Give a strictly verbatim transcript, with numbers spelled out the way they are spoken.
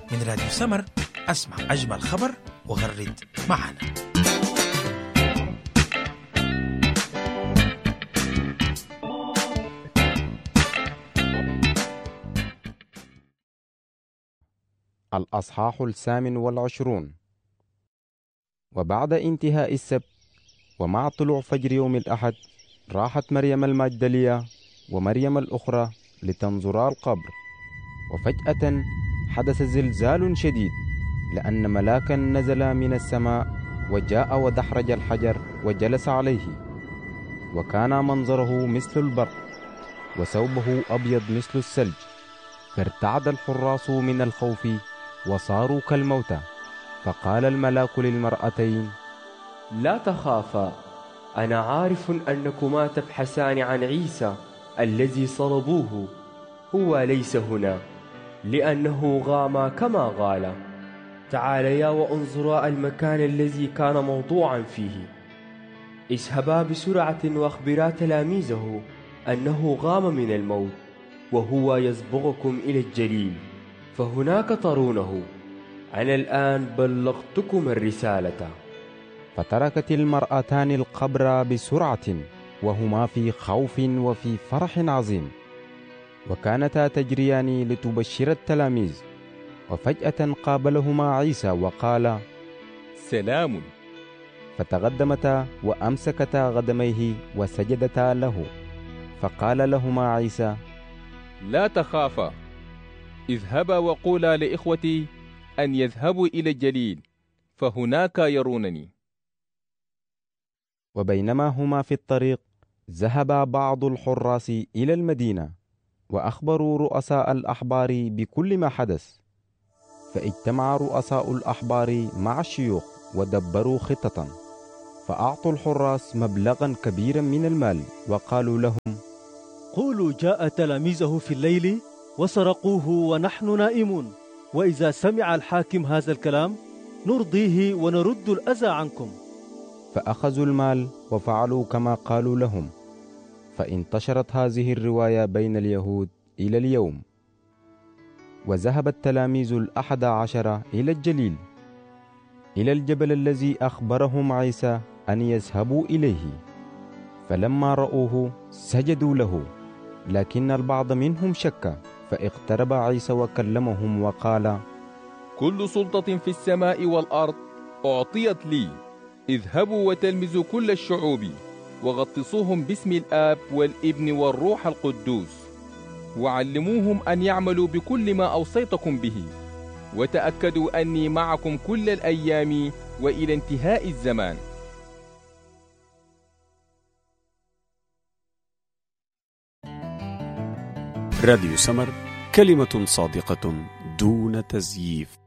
من راديو سمر. اسمع أجمل خبر وغرد معنا. الأصحاح الثامن والعشرون. وبعد انتهاء السبت ومع طلوع فجر يوم الأحد راحت مريم المجدلية ومريم الأخرى لتنظرا القبر، وفجأة حدث زلزال شديد، لأن ملاكا نزل من السماء وجاء ودحرج الحجر وجلس عليه، وكان منظره مثل البرق وثوبه أبيض مثل الثلج، فارتعد الحراس من الخوف وصاروا كالموتى. فقال الملاك للمرأتين: لا تخافا، أنا عارف أنكما تبحثان عن عيسى الذي صلبوه. هو ليس هنا، لأنه غام كما قال. تعاليا وانظرا المكان الذي كان موضوعا فيه. اذهبا بسرعة واخبرا تلاميذه أنه غام من الموت، وهو يسبقكم إلى الجليل، فهناك ترونه. أنا الآن بلغتكم الرسالة. فتركت المرأتان القبر بسرعة وهما في خوف وفي فرح عظيم، وكانتا تجريان لتبشر التلاميذ. وفجأة قابلهما عيسى وقال: سلام. فتقدمتا وأمسكتا قدميه وسجدتا له. فقال لهما عيسى: لا تخافا، اذهبا وقولا لإخوتي أن يذهبوا إلى الجليل، فهناك يرونني. وبينما هما في الطريق ذهب بعض الحراس إلى المدينة وأخبروا رؤساء الأحبار بكل ما حدث. فاجتمع رؤساء الأحبار مع الشيوخ ودبروا خطة، فأعطوا الحراس مبلغا كبيرا من المال، وقالوا لهم: قولوا جاء تلاميذه في الليل وسرقوه ونحن نائمون، وإذا سمع الحاكم هذا الكلام نرضيه ونرد الأذى عنكم. فأخذوا المال وفعلوا كما قالوا لهم. فانتشرت هذه الرواية بين اليهود إلى اليوم. وذهب التلاميذ الأحد عشر إلى الجليل، إلى الجبل الذي أخبرهم عيسى أن يذهبوا إليه. فلما رأوه سجدوا له، لكن البعض منهم شك. فاقترب عيسى وكلمهم وقال: كل سلطة في السماء والأرض أعطيت لي. اذهبوا وتلمذوا كل الشعوب، وغطسوهم باسم الآب والابن والروح القدوس، وعلموهم أن يعملوا بكل ما أوصيتكم به، وتأكدوا أني معكم كل الأيام وإلى انتهاء الزمان. راديو سمر، كلمة صادقة دون تزييف.